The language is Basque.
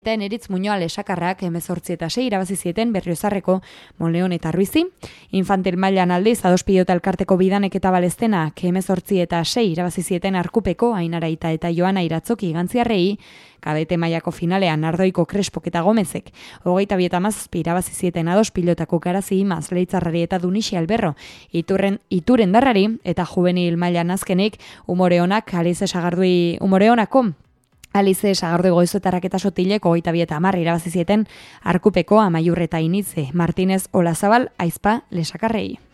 Eritz Muñoa Lesakarrak 18-6 irabazi zieten Berriozarreko Monleon eta Ruizi. Infantil mailan aldiz Ados Pilota elkarteko Bidanek eta Balestenak 18-6 irabazi zieten Arkupeko Ainaraita eta Joana Iratzoki Gantziarrei. Kadete mailako finalean Ardoiko Crespok eta Gomezek 27-17 irabazi zieten Ados Pilotako Garazi Imaz Leitzarrari eta Dunixi Alberro Ituren Darrari eta juvenil mailan azkenik Umoreonak Alize Sagardui Umoreonako Alize Sagardui Goizuetarrak eta Sotilek 22-10 irabazi zieten Arkupeko Amaiur eta Initze Martinez Olazabal Aizpa Lesakarrei.